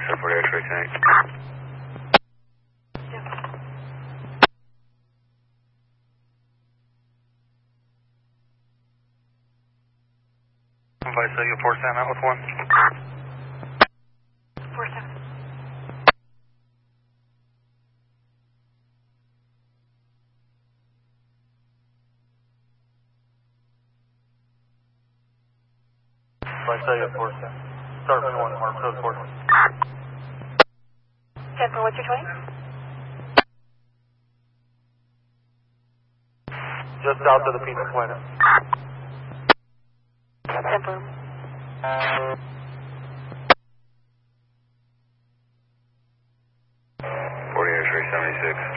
Sir 40 X-ray tonight. Visalia 47 out with 1. 47. Visalia 47. Start me 1 more, code 4. 10 what's your 20? Just south of the Pizza Planet. 10 for 40 X-ray 76.